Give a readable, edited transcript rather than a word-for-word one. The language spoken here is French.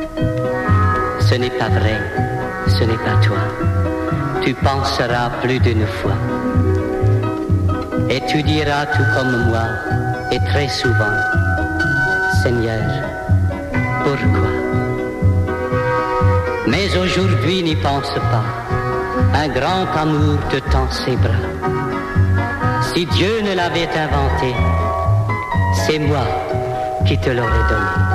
Ce n'est pas vrai, ce n'est pas toi. Tu penseras plus d'une fois. Et tu diras tout comme moi, et très souvent, Seigneur, pourquoi? Mais aujourd'hui n'y pense pas, un grand amour te tend ses bras. Si Dieu ne l'avait inventé, c'est moi qui te l'aurais donné.